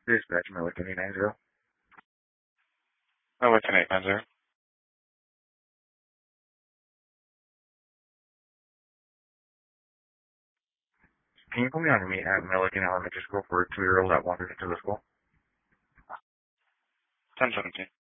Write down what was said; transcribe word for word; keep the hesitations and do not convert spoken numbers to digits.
Dispatch Milliken eight nine zero. Milliken eight nine zero. Can you put me on to meet at Milliken Elementary School for a two-year-old that wandered into the school? ten seventeen.